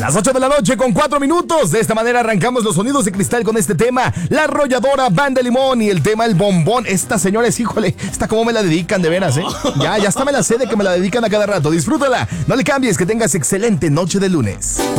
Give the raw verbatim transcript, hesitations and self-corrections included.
Las ocho de la noche con cuatro minutos. De esta manera arrancamos los sonidos de cristal con este tema. La arrolladora Banda Limón y el tema El Bombón. Esta señora es, híjole, esta como me la dedican de veras, ¿eh? Ya, ya está me la sé de que me la dedican a cada rato. Disfrútala. No le cambies, que tengas excelente noche de lunes.